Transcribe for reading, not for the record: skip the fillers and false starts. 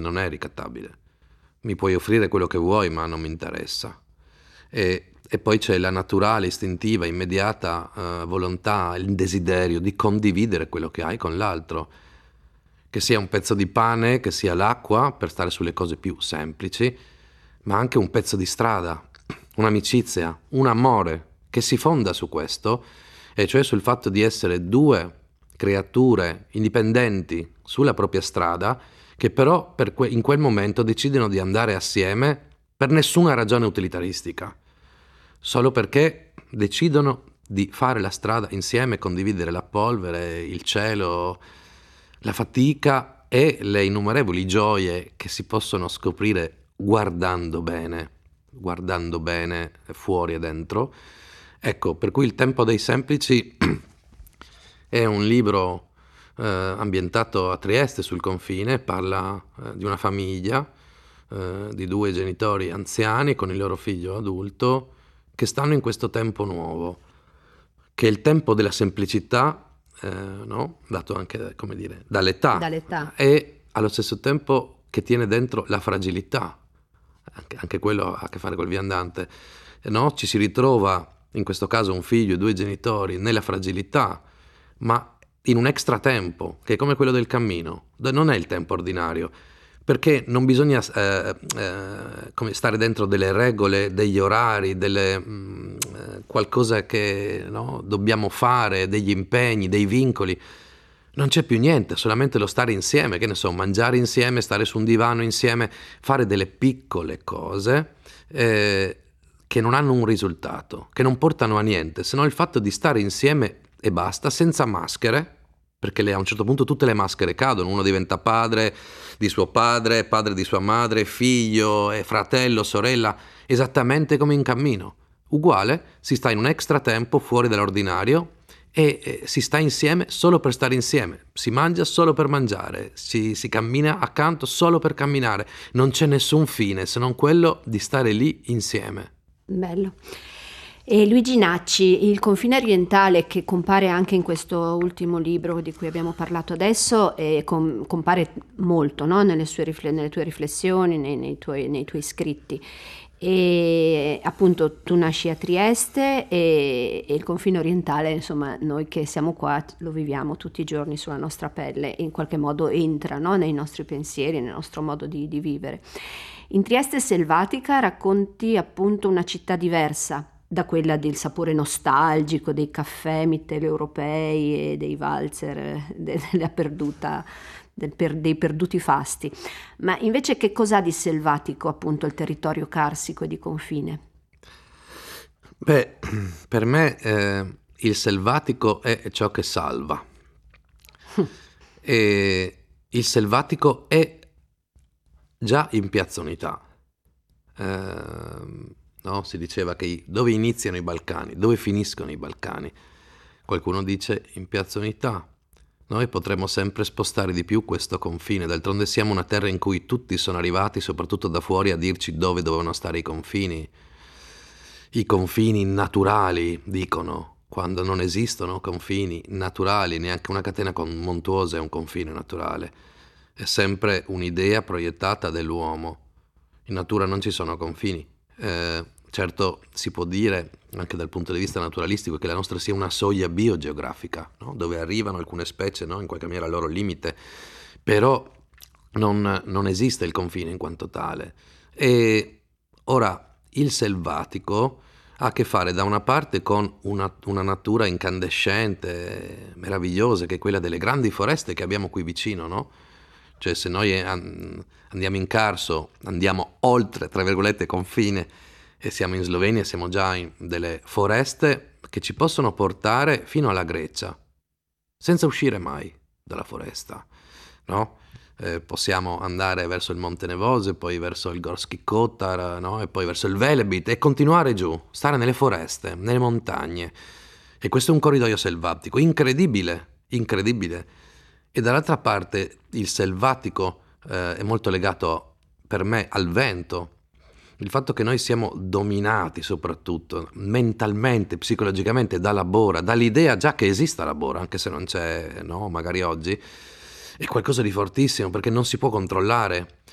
non è ricattabile. Mi puoi offrire quello che vuoi, ma non mi interessa. E poi c'è la naturale, istintiva, immediata volontà, il desiderio di condividere quello che hai con l'altro. Che sia un pezzo di pane, che sia l'acqua, per stare sulle cose più semplici, ma anche un pezzo di strada, un'amicizia, un amore che si fonda su questo, e cioè sul fatto di essere due creature indipendenti sulla propria strada, che però in quel momento decidono di andare assieme per nessuna ragione utilitaristica, solo perché decidono di fare la strada insieme, condividere la polvere, il cielo, la fatica e le innumerevoli gioie che si possono scoprire guardando bene fuori e dentro. Ecco, per cui Il tempo dei semplici è un libro ambientato a Trieste sul confine, parla di una famiglia di due genitori anziani con il loro figlio adulto che stanno in questo tempo nuovo, che è il tempo della semplicità, no? Dato anche, come dire, dall'età, Dall'età. e allo stesso tempo che tiene dentro la fragilità, anche quello ha a che fare col viandante, no? Ci si ritrova, in questo caso un figlio e due genitori, nella fragilità, ma in un extratempo, che è come quello del cammino, non è il tempo ordinario, perché non bisogna come stare dentro delle regole, degli orari, qualcosa che no, dobbiamo fare, degli impegni, dei vincoli. Non c'è più niente, solamente lo stare insieme, che ne so, mangiare insieme, stare su un divano insieme, fare delle piccole cose che non hanno un risultato, che non portano a niente, se no il fatto di stare insieme e basta, senza maschere, perché a un certo punto tutte le maschere cadono, uno diventa padre di suo padre, padre di sua madre, figlio, fratello, sorella, esattamente come in cammino. Uguale, si sta in un extratempo fuori dall'ordinario e si sta insieme solo per stare insieme, si mangia solo per mangiare, si cammina accanto solo per camminare, non c'è nessun fine se non quello di stare lì insieme. Bello. E Luigi Nacci, il confine orientale, che compare anche in questo ultimo libro di cui abbiamo parlato adesso, compare molto, no? Nelle tue riflessioni, nei tuoi scritti. E appunto tu nasci a Trieste e il confine orientale, insomma, noi che siamo qua lo viviamo tutti i giorni sulla nostra pelle e in qualche modo entra, no? Nei nostri pensieri, nel nostro modo di vivere. In Trieste Selvatica racconti appunto una città diversa da quella del sapore nostalgico dei caffè mitteleuropei e dei valzer della perduta, dei perduti fasti. Ma invece che cos'ha di selvatico appunto il territorio carsico e di confine? Beh, per me il selvatico è ciò che salva. E il selvatico è già in Piazza Unità. No? Si diceva che dove iniziano i Balcani, dove finiscono i Balcani. Qualcuno dice in Piazza Unità. Noi potremmo sempre spostare di più questo confine, d'altronde siamo una terra in cui tutti sono arrivati, soprattutto da fuori, a dirci dove dovevano stare i confini. I confini naturali, dicono, quando non esistono confini naturali, neanche una catena montuosa è un confine naturale. È sempre un'idea proiettata dell'uomo. In natura non ci sono confini. Certo si può dire, anche dal punto di vista naturalistico, che la nostra sia una soglia biogeografica, no? Dove arrivano alcune specie, no? In qualche maniera al loro limite, però non esiste il confine in quanto tale. E ora il selvatico ha a che fare da una parte con una natura incandescente, meravigliosa, che è quella delle grandi foreste che abbiamo qui vicino, no? Cioè se noi andiamo in Carso, andiamo oltre, tra virgolette, confine e siamo in Slovenia, siamo già in delle foreste che ci possono portare fino alla Grecia, senza uscire mai dalla foresta, no? Possiamo andare verso il Monte Nevose, poi verso il Gorski Kotar, no? E poi verso il Velebit e continuare giù, stare nelle foreste, nelle montagne. E questo è un corridoio selvatico, incredibile, incredibile. E dall'altra parte il selvatico è molto legato per me al vento. Il fatto che noi siamo dominati soprattutto mentalmente, psicologicamente dalla bora, dall'idea già che esista la bora, anche se non c'è, no, magari oggi, è qualcosa di fortissimo perché non si può controllare.